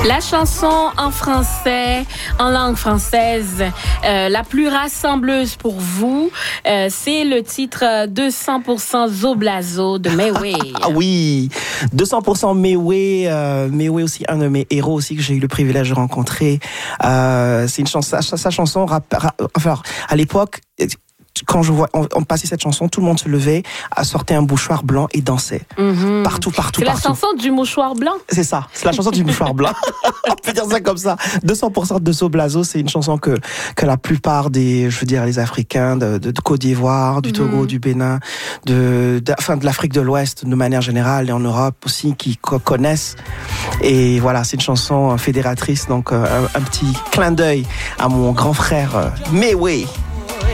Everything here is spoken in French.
La chanson en français, en langue française, la plus rassembleuse pour vous, c'est le titre 200% Zoblazo de Mewé. Ah oui, 200% Mewé, Mewé aussi un de mes héros aussi que j'ai eu le privilège de rencontrer. C'est une chanson, sa chanson, enfin à l'époque. Quand on passait cette chanson, tout le monde se levait, sortait un mouchoir blanc et dansait. Mm-hmm. Partout. C'est la chanson du mouchoir blanc? C'est ça, c'est la chanson du mouchoir blanc. On peut dire ça comme ça. 200% de Zoblazo, c'est une chanson que la plupart des, je veux dire, les Africains de Côte d'Ivoire, du Togo, du Bénin, de l'Afrique de l'Ouest de manière générale et en Europe aussi, qui connaissent. Et voilà, c'est une chanson fédératrice, donc un petit clin d'œil à mon grand frère Mewé.